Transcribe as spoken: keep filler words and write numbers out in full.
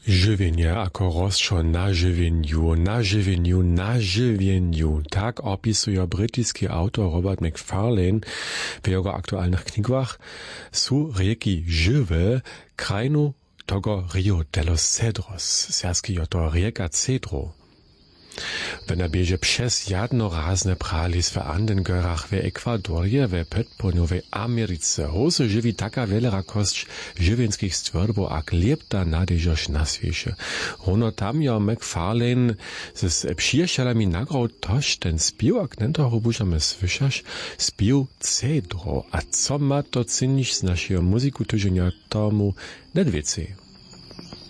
Żywienie ako rozczo na żywieniu, na żywieniu, na żywieniu. Tak opisuje brytyjski autor Robert Macfarlane w jego aktualnych knigach. Są rieki żywe, krajnu tego Rio de los Cedros. Serski je to rieka Cedro. Wenn er bieže przez jednorazne pralis w Andengörach w Ekwadorje, w Podpołudniowej Ameryce, hose żywi taka wielka kość żywienskich stwierdzów, jak lepta nadeżoż na świecie. Ono tam ja Macfarlane z przyjacielami nagrał toż ten spiewak, nentoho bużamy słyszasz, spiew Cedro. A co ma to czynić z naszego muzyku tydzienia tomu nedwicy?